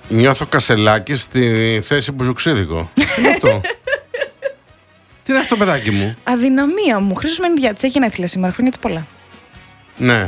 Νιώθω Κασελάκη στη θέση Μπουζουξίδικο. Τι είναι αυτό? Τι είναι αυτό, παιδάκι μου? Αδυναμία μου. Χρήστος Μενιδιάτης έχει γενέθλια σήμερα. Χρόνια του πολλά. Ναι.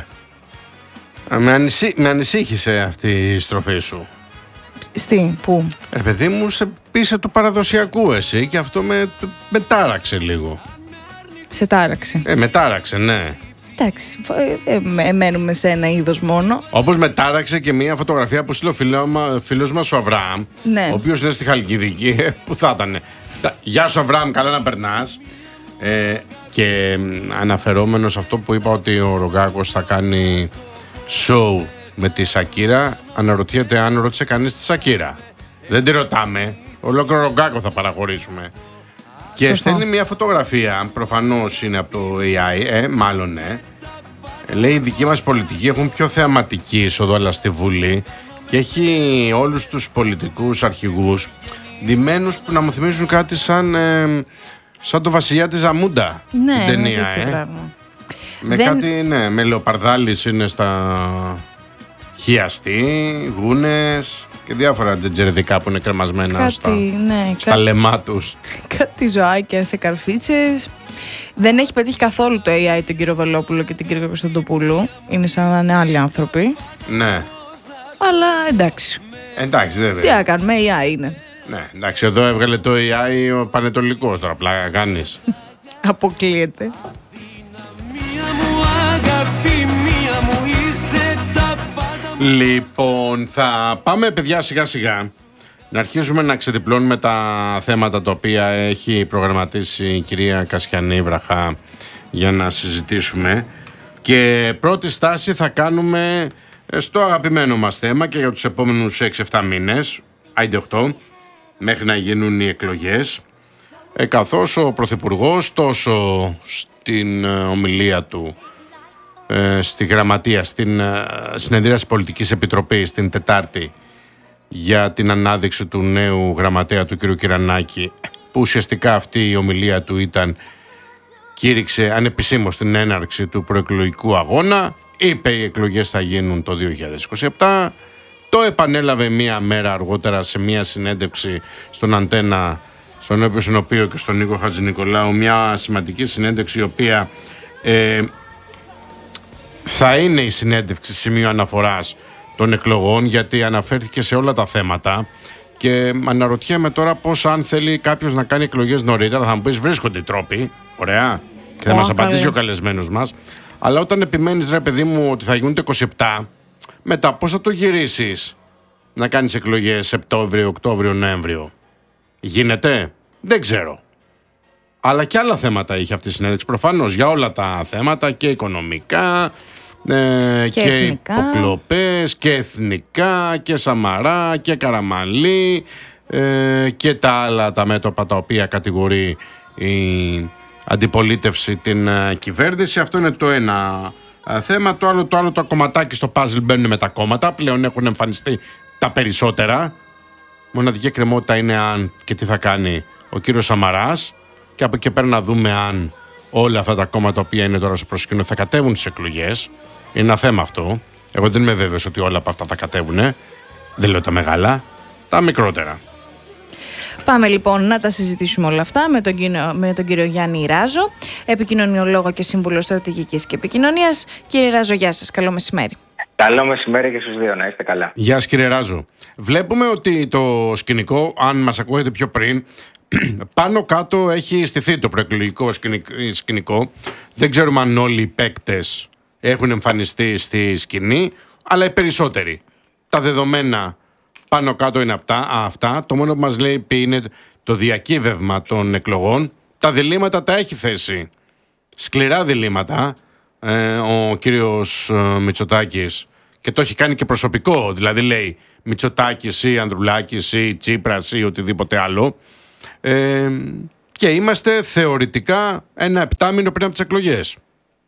Με ανησύχησε αυτή η στροφή σου. Πού? Παιδί μου, σε πείσε του παραδοσιακού εσύ και αυτό με τάραξε λίγο. Σε τάραξε? Με τάραξε, ναι. Εντάξει, μένουμε σε ένα είδος μόνο. Όπως με τάραξε και μια φωτογραφία που στείλε ο φίλος μας ο Αβραάμ, ναι. Ο οποίος είναι στη Χαλκιδική. Που θα ήταν? Γεια σου Αβραάμ, καλά να περνάς. Και αναφερόμενος αυτό που είπα ότι ο Ρογκάκος θα κάνει show με τη Σακύρα, αναρωτιέται αν ρώτησε κανείς τη Σακύρα. Δεν τη ρωτάμε, ολόκληρο Ρογκάκο θα παραχωρήσουμε. Και στέλνει μια φωτογραφία, προφανώς είναι από το AI, μάλλον ναι. Λέει οι δικοί μας πολιτικοί έχουν πιο θεαματική είσοδο αλλά στη Βουλή και έχει όλους τους πολιτικούς αρχηγούς ντυμένους που να μου θυμίζουν κάτι σαν το βασιλιά της Ζαμούντα. Ναι, την ταινία, με κάτι, ναι, με λεοπαρδάλης είναι στα χιαστή, γούνες και διάφορα τζετζερδικά που είναι κρεμασμένα στα λεμά τους. Κάτι ζωάκια σε καρφίτσες. Δεν έχει πετύχει καθόλου το AI τον κύριο Βελόπουλο και την κυρία Κωνσταντοπούλου. Είναι σαν να είναι άλλοι άνθρωποι. Ναι. Αλλά εντάξει. Εντάξει, δεν. Τι να κάνουμε, AI είναι. Ναι, εντάξει, εδώ έβγαλε το AI ο Πανετολικός τώρα, πλάκα κάνεις. Αποκλείεται. Λοιπόν, θα πάμε παιδιά σιγά σιγά να αρχίσουμε να ξεδιπλώνουμε τα θέματα τα οποία έχει προγραμματίσει η κυρία Κασιανή Βραχά για να συζητήσουμε. Και πρώτη στάση θα κάνουμε στο αγαπημένο μας θέμα και για τους επόμενους 6-7 μήνες, άιντε 8, μέχρι να γίνουν οι εκλογές, καθώς ο Πρωθυπουργός τόσο στην ομιλία του στη Γραμματεία, στην συνεδρίαση Πολιτικής Επιτροπής την Τετάρτη για την ανάδειξη του νέου γραμματέα του κ. Κυρανάκη, που ουσιαστικά αυτή η ομιλία του κήρυξε ανεπισήμως την έναρξη του προεκλογικού αγώνα, είπε οι εκλογές θα γίνουν το 2027, το επανέλαβε μία μέρα αργότερα σε μία συνέντευξη στον Αντένα, στον Έπιο Συνοπείο και στον Νίκο Χατζηνικολάου, μια σημαντική συνέντευξη η οποία θα είναι η συνέντευξη σημείο αναφοράς των εκλογών, γιατί αναφέρθηκε σε όλα τα θέματα και αναρωτιέμαι τώρα πώς, αν θέλει κάποιος να κάνει εκλογές νωρίτερα, θα μου πεις βρίσκονται οι τρόποι, ωραία, και θα μας απαντήσει ο καλεσμένος μας, αλλά όταν επιμένεις ρε παιδί μου ότι θα γίνουν το 27, μετά πώς θα το γυρίσεις να κάνεις εκλογές Σεπτέμβριο, Οκτώβριο, Νοέμβριο? Γίνεται? Δεν ξέρω. Αλλά και άλλα θέματα είχε αυτή η συνέντευξη προφανώς, για όλα τα θέματα, και οικονομικά και υποκλοπές και εθνικά και Σαμαρά και Καραμανλή και τα άλλα τα μέτωπα τα οποία κατηγορεί η αντιπολίτευση την κυβέρνηση. Αυτό είναι το ένα θέμα. Το άλλο το κομματάκι στο παζλ μπαίνουν με τα κόμματα. Πλέον έχουν εμφανιστεί τα περισσότερα. Μοναδική εκκρεμότητα είναι αν και τι θα κάνει ο κύριος Σαμαράς, και από εκεί πέρα να δούμε αν όλα αυτά τα κόμματα τα οποία είναι τώρα στο προσκήνιο θα κατέβουν στις εκλογές. Είναι ένα θέμα αυτό. Εγώ δεν είμαι βέβαιος ότι όλα από αυτά θα κατέβουν. Δεν λέω τα μεγάλα, τα μικρότερα. Πάμε λοιπόν να τα συζητήσουμε όλα αυτά με τον κύριο Γιάννη Ράζο, επικοινωνιολόγο και σύμβουλο στρατηγικής και επικοινωνίας. Κύριε Ράζο, γεια σας. Καλό μεσημέρι. Καλό μεσημέρι και στους δύο, να είστε καλά. Γεια σας κύριε Ράζο. Βλέπουμε ότι το σκηνικό, αν μας ακούγεται πιο πριν, πάνω κάτω έχει στηθεί το προεκλογικό σκηνικό. Δεν ξέρουμε αν όλοι οι παίκτες έχουν εμφανιστεί στη σκηνή, αλλά οι περισσότεροι. Τα δεδομένα πάνω κάτω είναι αυτά. Το μόνο που μας λέει είναι το διακύβευμα των εκλογών. Τα διλήμματα τα έχει θέσει. Σκληρά διλήμματα ο κύριος Μητσοτάκης, και το έχει κάνει και προσωπικό. Δηλαδή λέει Μητσοτάκης ή Ανδρουλάκης ή Τσίπρας ή οτιδήποτε άλλο. Και είμαστε θεωρητικά ένα επτάμηνο πριν από τις εκλογές.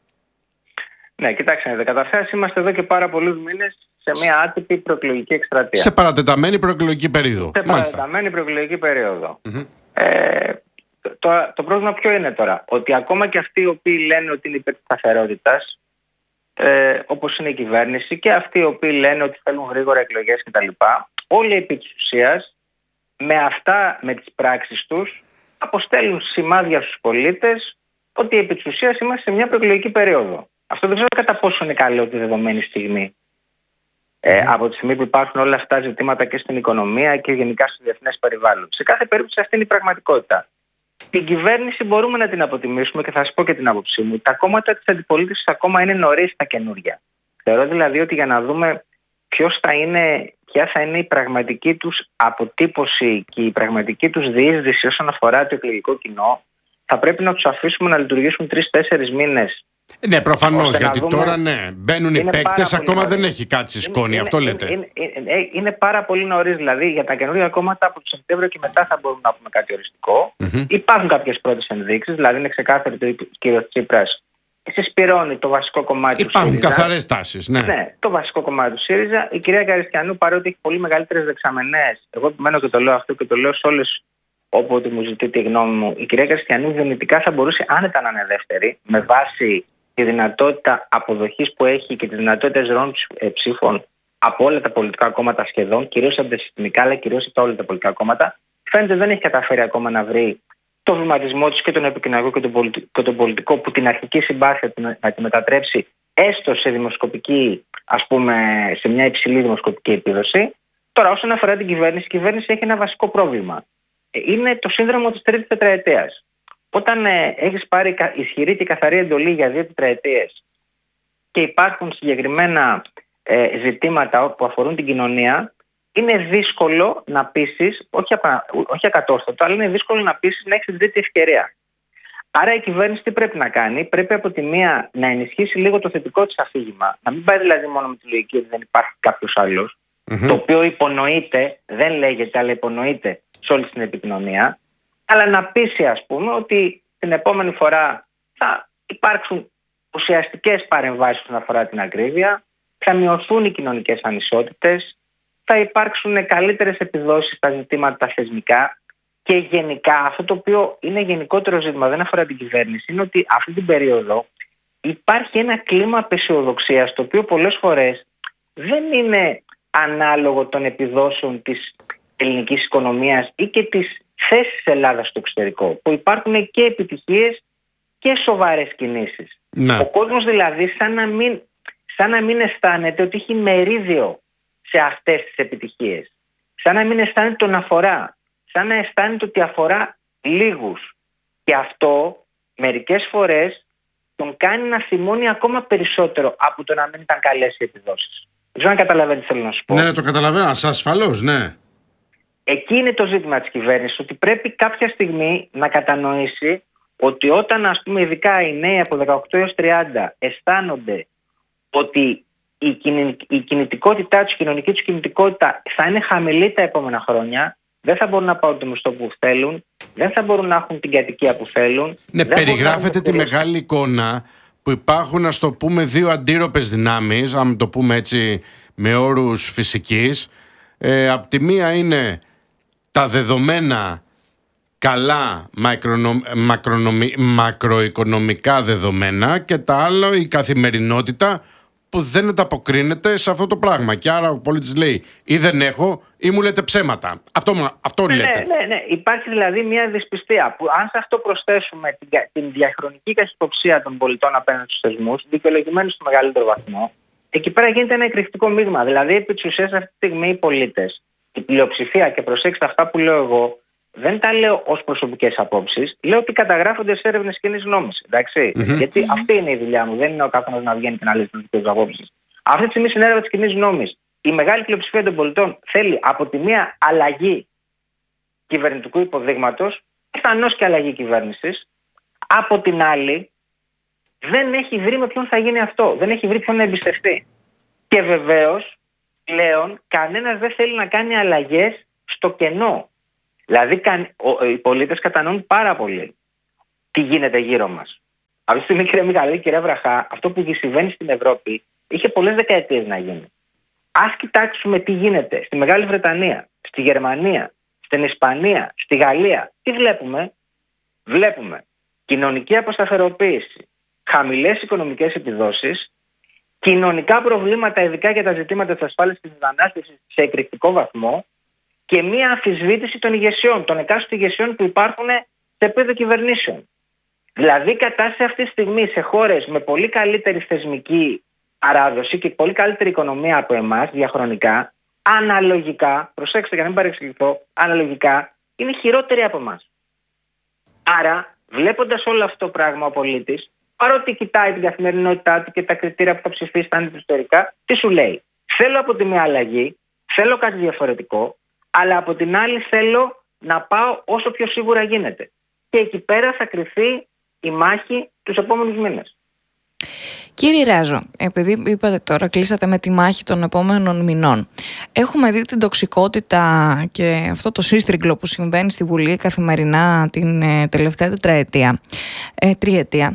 Ναι, κοιτάξτε, καταρχάς είμαστε εδώ και πάρα πολλούς μήνες σε μια άτυπη προεκλογική εκστρατεία. Σε παρατεταμένη προεκλογική περίοδο. Σε παρατεταμένη προεκλογική περίοδο. Το πρόβλημα ποιο είναι τώρα? Ότι ακόμα και αυτοί οι οποίοι λένε ότι είναι υπέρ της σταθερότητας, όπως είναι η κυβέρνηση, και αυτοί οι οποίοι λένε ότι θέλουν γρήγορα εκλογές κτλ., όλοι επί της ουσίας με τις πράξεις τους αποστέλουν σημάδια στους πολίτες ότι επί της ουσίας είμαστε σε μια προεκλογική περίοδο. Αυτό δεν ξέρω κατά πόσο είναι καλό τη δεδομένη στιγμή. Από τη στιγμή που υπάρχουν όλα αυτά ζητήματα και στην οικονομία και γενικά στο διεθνές περιβάλλον. Σε κάθε περίπτωση αυτή είναι η πραγματικότητα. Την κυβέρνηση μπορούμε να την αποτιμήσουμε και θα σας πω και την άποψή μου. Τα κόμματα της αντιπολίτευσης ακόμα είναι νωρίς τα καινούρια. Θεωρώ δηλαδή ότι για να δούμε ποια θα είναι η πραγματική τους αποτύπωση και η πραγματική τους διείσδυση όσον αφορά το εκλογικό κοινό, θα πρέπει να τους αφήσουμε να λειτουργήσουν 3-4 μήνες. Ναι, προφανώς, γιατί τώρα μπαίνουν οι παίκτες, ακόμα δεν έχει κάτσει σκόνη, αυτό λέτε. Είναι πάρα πολύ νωρίς, δηλαδή για τα καινούργια κόμματα από το Σεπτέμβριο και μετά θα μπορούμε να πούμε κάτι οριστικό. Υπάρχουν κάποιες πρώτες ενδείξεις, δηλαδή είναι ξεκάθαρο ότι ο κ. Τσίπρας συσπυρώνει το βασικό κομμάτι του ΣΥΡΙΖΑ. Υπάρχουν καθαρές τάσεις, Ναι, το βασικό κομμάτι του ΣΥΡΙΖΑ. Η κυρία Καριστιανού, παρότι έχει πολύ μεγαλύτερες δεξαμενές, εγώ επιμένω και το λέω αυτό και το λέω σε όλες όποτε μου ζητεί τη γνώμη μου, η κυρία Καριστιανού δυνητικά θα μπορούσε άνετα να είναι δεύτερη, με βάση τη δυνατότητα αποδοχής που έχει και τις δυνατότητες ροών ψήφων από όλα τα πολιτικά κόμματα σχεδόν, κυρίως από τα συστημικά, αλλά κυρίως από όλα τα πολιτικά κόμματα. Φαίνεται δεν έχει καταφέρει ακόμα να βρει το βηματισμό της και τον επικοινωνικό και τον πολιτικό, που την αρχική συμπάθεια να τη μετατρέψει έστω σε δημοσκοπική, ας πούμε, σε μια υψηλή δημοσκοπική επίδοση. Τώρα, όσον αφορά την κυβέρνηση, η κυβέρνηση έχει ένα βασικό πρόβλημα. Είναι το σύνδρομο της τρίτης τετραετίας. Όταν έχεις πάρει ισχυρή και καθαρή εντολή για 2 τετραετίες και υπάρχουν συγκεκριμένα ζητήματα που αφορούν την κοινωνία, είναι δύσκολο να πείσεις, όχι ακατόρθωτο, αλλά είναι δύσκολο να πείσεις να έχεις την τρίτη ευκαιρία. Άρα η κυβέρνηση τι πρέπει να κάνει? Πρέπει από τη μία να ενισχύσει λίγο το θετικό της αφήγημα, να μην πάει δηλαδή μόνο με τη λογική ότι δεν υπάρχει κάποιος άλλος, το οποίο υπονοείται, δεν λέγεται, αλλά υπονοείται σε όλη την επικοινωνία, αλλά να πείσει, ας πούμε, ότι την επόμενη φορά θα υπάρξουν ουσιαστικές παρεμβάσεις όσον αφορά την ακρίβεια, θα μειωθούν οι κοινωνικές ανισότητες, θα υπάρξουν καλύτερες επιδόσεις στα ζητήματα τα θεσμικά και γενικά αυτό το οποίο είναι γενικότερο ζήτημα, δεν αφορά την κυβέρνηση, είναι ότι αυτή την περίοδο υπάρχει ένα κλίμα απεσιοδοξίας, το οποίο πολλές φορές δεν είναι ανάλογο των επιδόσεων της ελληνικής οικονομίας ή και της θέσης της Ελλάδας στο εξωτερικό, που υπάρχουν και επιτυχίες και σοβαρές κινήσεις. Ναι. Ο κόσμος δηλαδή σαν να μην αισθάνεται ότι έχει μερίδιο σε αυτές τις επιτυχίες. Σαν να μην αισθάνεται τον αφορά. Σαν να αισθάνεται ότι αφορά λίγους. Και αυτό μερικές φορές τον κάνει να θυμώνει ακόμα περισσότερο από το να μην ήταν καλές οι επιδόσεις. Δεν ξέρω αν καταλαβαίνετε τι θέλω να σου πω. Ναι, το καταλαβαίνω. Ασφαλώς, ναι. Εκεί είναι το ζήτημα της κυβέρνησης, ότι πρέπει κάποια στιγμή να κατανοήσει ότι όταν, ας πούμε, ειδικά οι νέοι από 18 έως 30 αισθάνονται ότι η κινητικότητά τους, η κοινωνική τους κινητικότητα θα είναι χαμηλή τα επόμενα χρόνια, δεν θα μπορούν να πάρουν το μισθό που θέλουν, δεν θα μπορούν να έχουν την κατοικία που θέλουν. Ναι, περιγράφεται τη μεγάλη εικόνα που υπάρχουν, ας το πούμε, δύο αντίρροπες δυνάμεις, αν το πούμε έτσι με όρους φυσικής. Απ' τη μία είναι τα δεδομένα καλά μακροοικονομικά δεδομένα και τα άλλο η καθημερινότητα που δεν ανταποκρίνεται σε αυτό το πράγμα. Και άρα ο πολίτης λέει ή δεν έχω ή μου λέτε ψέματα. Αυτό λέτε. Ναι. Υπάρχει δηλαδή μια δυσπιστία που αν σε αυτό προσθέσουμε την διαχρονική καχυποψία των πολιτών απέναντι στους θεσμούς, δικαιολογημένους στο μεγαλύτερο βαθμό, εκεί πέρα γίνεται ένα εκρηκτικό μείγμα. Δηλαδή, επί της ουσίας, αυτή τη στιγμή οι πολίτες, η πλειοψηφία, και προσέξτε αυτά που λέω εγώ, δεν τα λέω ως προσωπικές απόψεις, λέω ότι καταγράφονται σε έρευνες κοινής γνώμης. Γιατί αυτή είναι η δουλειά μου. Δεν είναι ο καθένας να βγαίνει και να λέει τις δικές του απόψεις. Αυτή τη στιγμή στην έρευνα της κοινής γνώμης, η μεγάλη πλειοψηφία των πολιτών θέλει από τη μία αλλαγή κυβερνητικού υποδείγματος, πιθανώς και αλλαγή κυβέρνησης. Από την άλλη, δεν έχει βρει με ποιον θα γίνει αυτό. Δεν έχει βρει ποιον να εμπιστευτεί. Και βεβαίως, πλέον, κανένας δεν θέλει να κάνει αλλαγές στο κενό. Δηλαδή, οι πολίτες κατανοούν πάρα πολύ τι γίνεται γύρω μας. Αυτή τη στιγμή, κύριε Μιχαλή, κύριε Βραχά, αυτό που συμβαίνει στην Ευρώπη είχε πολλές δεκαετίες να γίνει. Ας κοιτάξουμε τι γίνεται στη Μεγάλη Βρετανία, στη Γερμανία, στην Ισπανία, στη Γαλλία. Τι βλέπουμε? Βλέπουμε κοινωνική αποσταθεροποίηση, χαμηλές οικονομικές επιδόσεις κοινωνικά προβλήματα, ειδικά για τα ζητήματα της ασφάλειας και της μετανάστευσης, σε εκρηκτικό βαθμό, και μία αμφισβήτηση των ηγεσιών, των εκάστοτε ηγεσιών που υπάρχουν σε επίπεδο κυβερνήσεων. Δηλαδή, η κατάσταση αυτή τη στιγμή σε χώρες με πολύ καλύτερη θεσμική παράδοση και πολύ καλύτερη οικονομία από εμάς διαχρονικά, αναλογικά, προσέξτε για να μην παρεξηγηθώ, αναλογικά είναι χειρότερη από εμάς. Άρα, βλέποντας όλο αυτό το πράγμα ο πολίτης, παρότι κοιτάει την καθημερινότητά του και τα κριτήρια που θα ψηφίσει τα αντιπιστορικά, τι σου λέει? Θέλω από τη μία αλλαγή, θέλω κάτι διαφορετικό, αλλά από την άλλη θέλω να πάω όσο πιο σίγουρα γίνεται. Και εκεί πέρα θα κρυφθεί η μάχη τους επόμενους μήνες. Κύριε Ράζο, επειδή είπατε τώρα, κλείσατε με τη μάχη των επόμενων μηνών. Έχουμε δει την τοξικότητα και αυτό το σύστριγγλο που συμβαίνει στη Βουλή καθημερινά την τελευταία τριετία.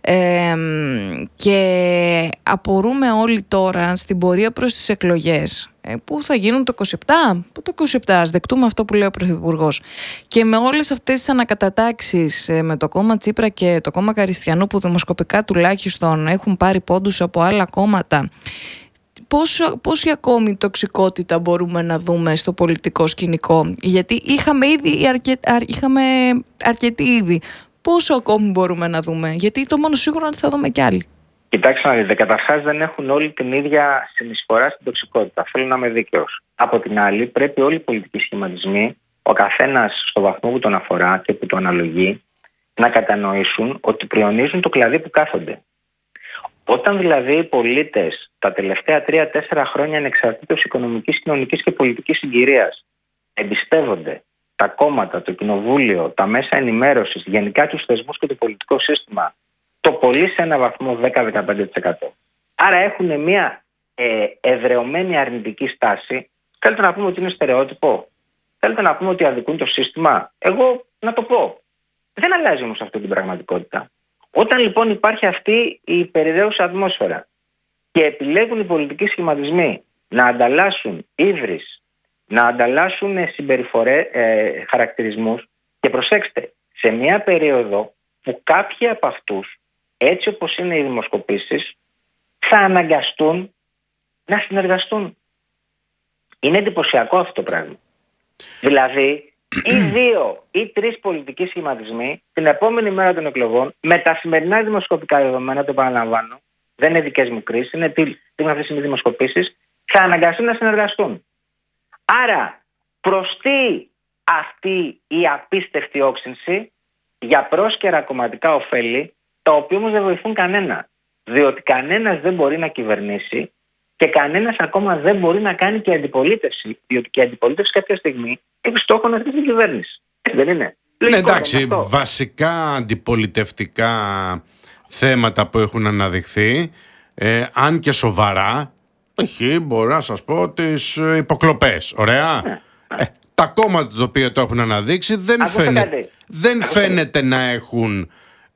Και απορούμε όλοι τώρα στην πορεία προς τις εκλογές, που θα γίνουν το 27, το 27, ας δεκτούμε αυτό που λέει ο Πρωθυπουργός. Και με όλες αυτές τις ανακατατάξεις με το κόμμα Τσίπρα και το κόμμα Καριστιανού, που δημοσκοπικά τουλάχιστον έχουν πάρει πόντους από άλλα κόμματα, πόση ακόμη τοξικότητα μπορούμε να δούμε στο πολιτικό σκηνικό? Γιατί είχαμε αρκετή ήδη. Πόσο ακόμη μπορούμε να δούμε? Γιατί το μόνο σίγουρο είναι ότι θα δούμε κι άλλοι. Κοιτάξτε να δείτε, καταρχάς δεν έχουν όλοι την ίδια συνεισφορά στην τοξικότητα. Θέλω να είμαι δίκαιος. Από την άλλη, πρέπει όλοι οι πολιτικοί σχηματισμοί, ο καθένας στο βαθμό που τον αφορά και που το αναλογεί, να κατανοήσουν ότι πριονίζουν το κλαδί που κάθονται. Όταν δηλαδή οι πολίτες τα τελευταία 3-4 χρόνια, ανεξαρτήτως οικονομικής, κοινωνικής και πολιτικής συγκυρίας, εμπιστεύονται τα κόμματα, το κοινοβούλιο, τα μέσα ενημέρωσης, γενικά τους θεσμούς και το πολιτικό σύστημα, το πολύ σε ένα βαθμό 10-15%. Άρα έχουν μια εδρεωμένη αρνητική στάση. Θέλετε να πούμε ότι είναι στερεότυπο? Θέλετε να πούμε ότι αδικούν το σύστημα? Εγώ να το πω. Δεν αλλάζει όμως αυτή την πραγματικότητα. Όταν λοιπόν υπάρχει αυτή η περιραίουσα ατμόσφαιρα και επιλέγουν οι πολιτικοί σχηματισμοί να ανταλλάσσουν ύβρις, να ανταλλάσσουν χαρακτηρισμούς, και προσέξτε, σε μια περίοδο που κάποιοι από αυτούς, έτσι όπως είναι οι δημοσκοπήσεις, θα αναγκαστούν να συνεργαστούν. Είναι εντυπωσιακό αυτό το πράγμα. Δηλαδή, ή 2 ή 3 πολιτικοί σχηματισμοί την επόμενη μέρα των εκλογών, με τα σημερινά δημοσκοπικά δεδομένα, το επαναλαμβάνω, δεν είναι δικές μου κρίσεις, είναι τι αυτές οι δημοσκοπήσεις, θα αναγκαστούν να συνεργαστούν. Άρα, προς τι αυτή η απίστευτη όξυνση για πρόσκαιρα κομματικά ωφέλη, τα οποία όμως δεν βοηθούν κανένα. Διότι κανένας δεν μπορεί να κυβερνήσει και κανένας ακόμα δεν μπορεί να κάνει και αντιπολίτευση. Διότι και η αντιπολίτευση κάποια στιγμή έχει στόχο να στήσει την κυβέρνηση. Δεν είναι? Ναι, εντάξει, βασικά αντιπολιτευτικά θέματα που έχουν αναδειχθεί, αν και σοβαρά, μπορώ να σας πω τις υποκλοπές. Ωραία. Ναι. Τα κόμματα τα οποία το έχουν αναδείξει δεν φαίνεται να έχουν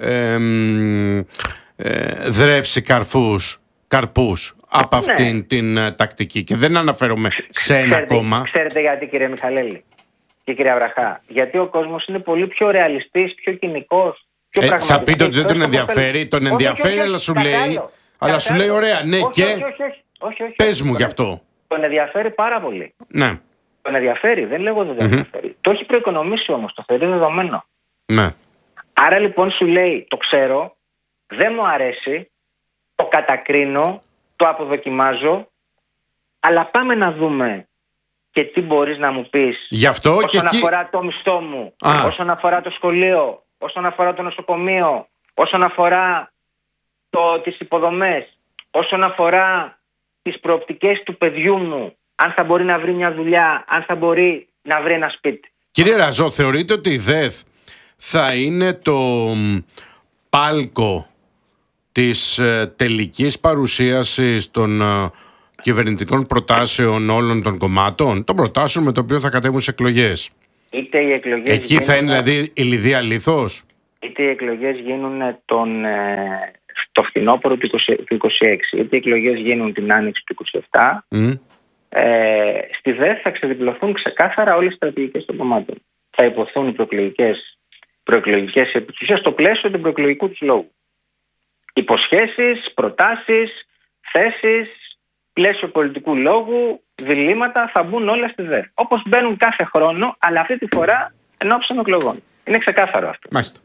δρέψει καρπούς από αυτήν την τακτική. Και δεν αναφέρομαι σε ένα κόμμα. Ξέρετε γιατί, κύριε Μιχαλέλη και κύριε Αβραχά? Γιατί ο κόσμος είναι πολύ πιο ρεαλιστής, πιο κοινικός, πιο πραγματικός. Θα πείτε ότι δεν τον ενδιαφέρει. Τον ενδιαφέρει, αλλά σου λέει ωραία, ναι, και πες μου γι' αυτό. Τον ενδιαφέρει πάρα πολύ. Ναι. Τον ενδιαφέρει, δεν λέγω ότι δεν ενδιαφέρει. Το έχει προοικονομήσει όμως, το θεωρεί δεδομένο. Ναι. Άρα λοιπόν σου λέει, το ξέρω, δεν μου αρέσει, το κατακρίνω, το αποδοκιμάζω, αλλά πάμε να δούμε και τι μπορείς να μου πεις όσον αφορά το μισθό μου, όσον αφορά το σχολείο, όσον αφορά το νοσοκομείο, όσον αφορά τις υποδομές, όσον αφορά τις προοπτικές του παιδιού μου, αν θα μπορεί να βρει μια δουλειά, αν θα μπορεί να βρει ένα σπίτι. Κύριε Ραζό, θεωρείτε ότι η ΔΕΘ θα είναι το πάλκο της τελικής παρουσίασης των κυβερνητικών προτάσεων όλων των κομμάτων, των προτάσεων με το οποίο θα κατέβουν σε εκλογές? Είτε οι εκλογές εκεί θα είναι δηλαδή η λιδία λίθος? Είτε οι εκλογές γίνουν το φθινόπωρο του 26, είτε οι εκλογές γίνουν την άνοιξη του 27, στη ΔΕΘ θα ξεδιπλωθούν ξεκάθαρα όλες οι στρατηγικές των κομμάτων. Θα υποθούν οι προεκλογικές επιτυχίες στο πλαίσιο του προεκλογικού του λόγου. Υποσχέσεις, προτάσεις, θέσεις, πλαίσιο πολιτικού λόγου, διλήμματα θα μπουν όλα στη ΔΕΘ. Όπως μπαίνουν κάθε χρόνο, αλλά αυτή τη φορά ενώπιση των εκλογών. Είναι ξεκάθαρο αυτό. Μάλιστα.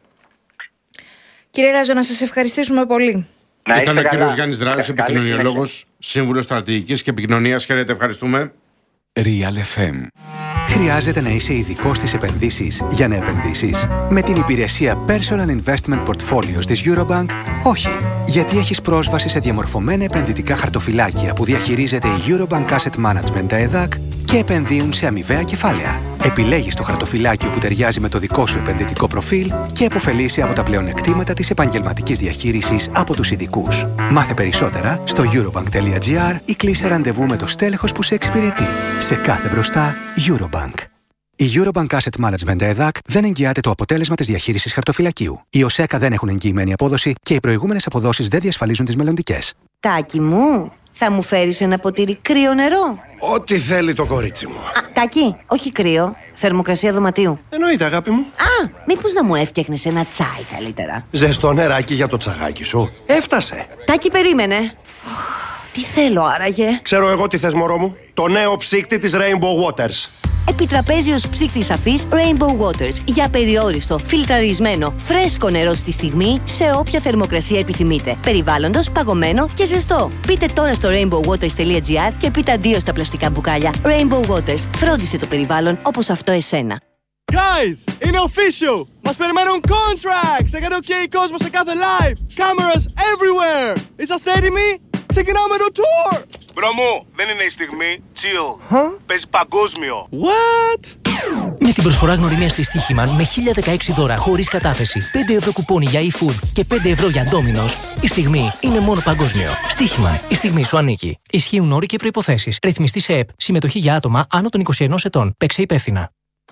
Κύριε Ράζο, να σας ευχαριστήσουμε πολύ. Ήταν ο κύριος Γιάννης Δράζος, επικοινωνιολόγος, σύμβουλος στρατηγικής και επικοινωνίας. Χαίρετε, ευχαριστούμε. Real FM. Χρειάζεται να είσαι ειδικός στις επενδύσεις για να επενδύσεις? Με την υπηρεσία Personal Investment Portfolios της Eurobank, όχι. Γιατί έχεις πρόσβαση σε διαμορφωμένα επενδυτικά χαρτοφυλάκια που διαχειρίζεται η Eurobank Asset Management ΕΔΑΚ και επενδύουν σε αμοιβαία κεφάλαια. Επιλέγεις το χαρτοφυλάκιο που ταιριάζει με το δικό σου επενδυτικό προφίλ και επωφελείσαι από τα πλεονεκτήματα της επαγγελματικής διαχείρισης από τους ειδικούς. Μάθε περισσότερα στο eurobank.gr ή κλείσε ραντεβού με το στέλεχος που σε εξυπηρετεί. Σε κάθε μπροστά, Eurobank. Η Eurobank Asset Management ΕΔΑΚ δεν εγγυάται το αποτέλεσμα της διαχείρισης χαρτοφυλακίου. Οι ΟΣΕΚΑ δεν έχουν εγγυημένη απόδοση και οι προηγούμενες αποδόσεις δεν διασφαλίζουν τις μελλοντικές. Τάκη μου, θα μου φέρεις ένα ποτήρι κρύο νερό? Ό,τι θέλει το κορίτσι μου. Τάκη, όχι κρύο. Θερμοκρασία δωματίου. Εννοείται, αγάπη μου. Μήπως να μου έφτιαχνες ένα τσάι καλύτερα? Ζεστό νεράκι για το τσαγάκι σου. Έφτασε. Τάκη, περίμενε. Τι θέλω άραγε? Ξέρω εγώ τι θες, μωρό μου. Το νέο ψύκτη της Rainbow Waters. Επιτραπέζιος ψύκτης αφής Rainbow Waters. Για περιόριστο, φιλτραρισμένο, φρέσκο νερό στη στιγμή, σε όποια θερμοκρασία επιθυμείτε. Περιβάλλοντος, παγωμένο και ζεστό. Μπείτε τώρα στο rainbowwaters.gr και πείτε αντίο στα πλαστικά μπουκάλια. Rainbow Waters. Φρόντισε το περιβάλλον όπως αυτό εσένα. Guys, είναι official! Μας περιμένουν contracts! Έκανε OK κόσμο σε κάθε live! Cameras everywhere! Είσαστε έτοιμοι? Ξεκινάμε το tour! Μπρο μου, δεν είναι η στιγμή. Chill. Παίζει παγκόσμιο. What? Με την προσφορά γνωριμία στη Στοίχημαν με 1016 δώρα χωρίς κατάθεση, 5 ευρώ κουπόνι για eFood και 5 ευρώ για Domino's, η στιγμή είναι μόνο παγκόσμιο. Στοίχημαν, η στιγμή σου ανήκει. Ισχύουν όροι και προϋποθέσεις. Ρυθμιστή σε ΕΠ. Συμμετοχή για άτομα άνω των 21 ετών. Παίξε υπεύθυνα.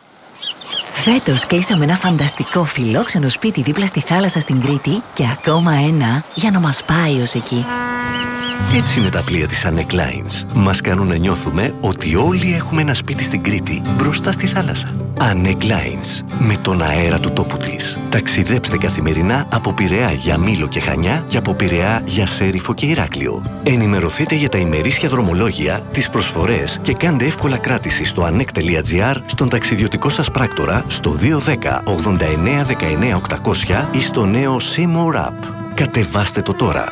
Φέτος κλείσαμε ένα φανταστικό φιλόξενο σπίτι δίπλα στη θάλασσα στην Κρήτη και ακόμα ένα για να μας πάει ως εκεί. Έτσι είναι τα πλοία της Anek Lines. Μας κάνουν να νιώθουμε ότι όλοι έχουμε ένα σπίτι στην Κρήτη μπροστά στη θάλασσα. Anek Lines. Με τον αέρα του τόπου της. Ταξιδέψτε καθημερινά από Πειραιά για Μήλο και Χανιά και από Πειραιά για Σέριφο και Ηράκλειο. Ενημερωθείτε για τα ημερήσια δρομολόγια, τις προσφορές και κάντε εύκολα κράτηση στο anek.gr, στον ταξιδιωτικό σας πράκτορα, στο 210 89 19 800 ή στο νέο Seymour App. Κατεβάστε το τώρα.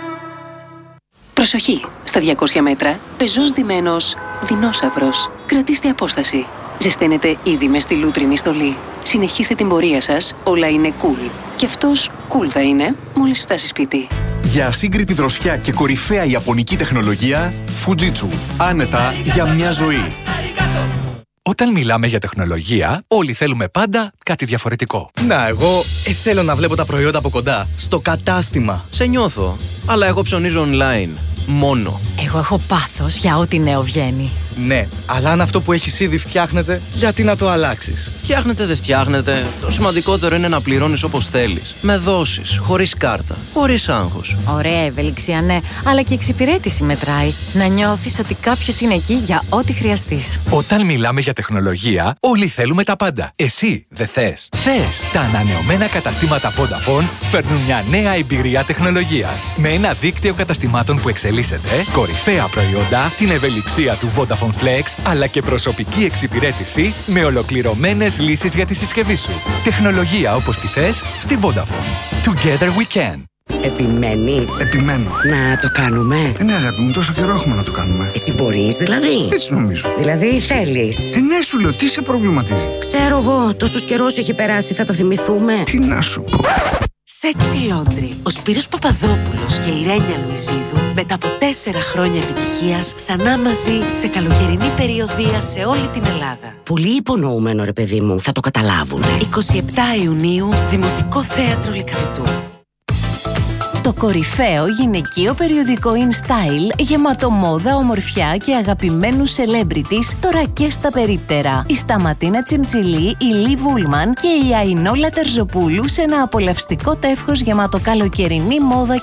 Προσοχή! Στα 200 μέτρα, πεζός ντυμένος δεινόσαυρος. Κρατήστε απόσταση. Ζεσταίνετε ήδη με στη λούτρινη στολή. Συνεχίστε την πορεία σας, όλα είναι cool. Και αυτός cool θα είναι μόλις φτάσει σπίτι. Για ασύγκριτη δροσιά και κορυφαία ιαπωνική τεχνολογία, Fujitsu. Άνετα για μια ζωή. Όταν μιλάμε για τεχνολογία, όλοι θέλουμε πάντα κάτι διαφορετικό. Να, εγώ θέλω να βλέπω τα προϊόντα από κοντά, στο κατάστημα. Σε νιώθω, αλλά εγώ ψωνίζω online. Μόνο. Εγώ έχω πάθος για ό,τι νέο βγαίνει. Ναι, αλλά αν αυτό που έχεις ήδη φτιάχνεται, γιατί να το αλλάξεις? Φτιάχνεται, δεν φτιάχνεται. Το σημαντικότερο είναι να πληρώνεις όπως θέλεις. Με δόσεις, χωρίς κάρτα, χωρίς άγχος. Ωραία ευελιξία, ναι, αλλά και εξυπηρέτηση μετράει. Να νιώθεις ότι κάποιος είναι εκεί για ό,τι χρειαστείς. Όταν μιλάμε για τεχνολογία, όλοι θέλουμε τα πάντα. Εσύ δεν θες? Θες! Τα ανανεωμένα καταστήματα Vodafone φέρνουν μια νέα εμπειρία τεχνολογίας. Με ένα δίκτυο καταστημάτων που εξελίσσεται, κορυφαία προϊόντα, την ευελιξία του Vodafone Flex, αλλά και προσωπική εξυπηρέτηση με ολοκληρωμένες λύσεις για τη συσκευή σου. Τεχνολογία όπως τη θες στη Vodafone. Together we can. Επιμένεις? Επιμένω. Να το κάνουμε? Ναι, αγάπη μου, τόσο καιρό έχουμε να το κάνουμε. Εσύ μπορείς δηλαδή? Έτσι νομίζω. Δηλαδή θέλεις? Ναι, σου λέω, τι σε προβληματίζει? Ξέρω εγώ, τόσος καιρός έχει περάσει, θα το θυμηθούμε. Τι να σου πω. Sexy Laundry. Ο Σπύρος Παπαδόπουλος και η Ρένια Λουιζίδου μετά από 4 χρόνια επιτυχίας ξανά μαζί σε καλοκαιρινή περιοδεία σε όλη την Ελλάδα. Πολύ υπονοούμενο ρε παιδί μου, θα το καταλάβουνε. 27 Ιουνίου, Δημοτικό Θέατρο Λυκαβητού. Το κορυφαίο γυναικείο περιοδικό InStyle, γεμάτο μόδα, ομορφιά και αγαπημένους celebrities, τώρα και στα περίπτερα. Η Σταματίνα Τσιμτσιλή, η Λι Βούλμαν και η Αϊνόλα Τερζοπούλου σε ένα απολαυστικό τεύχος γεμάτο καλοκαιρινή μόδα